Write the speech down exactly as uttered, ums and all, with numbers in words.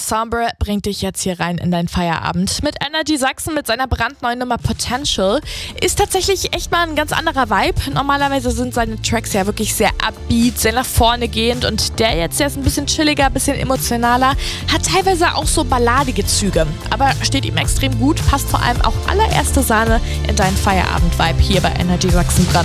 Ensemble bringt dich jetzt hier rein in deinen Feierabend. Mit Energy Sachsen mit seiner brandneuen Nummer Potential. Ist tatsächlich echt mal ein ganz anderer Vibe. Normalerweise sind seine Tracks ja wirklich sehr upbeat, sehr nach vorne gehend. Und der jetzt, der ist ein bisschen chilliger, ein bisschen emotionaler. Hat teilweise auch so balladige Züge. Aber steht ihm extrem gut. Passt vor allem auch allererste Sahne in deinen Feierabend-Vibe hier bei Energy Sachsen Brand.